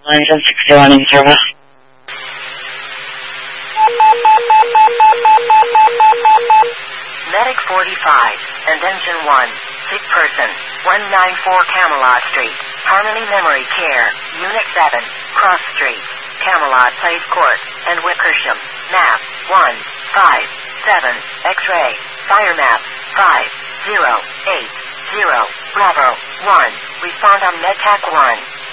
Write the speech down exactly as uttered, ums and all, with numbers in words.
Wellington sixty-one in service. Medic forty-five and Engine one, sick person, one ninety-four Camelot Street, Harmony Memory Care, Unit seven, Cross Street, Camelot Place Court, and Wickersham, map, one, five, seven, X-ray, fire map, five, zero, eight, zero, Bravo, one, respond on MedTac one.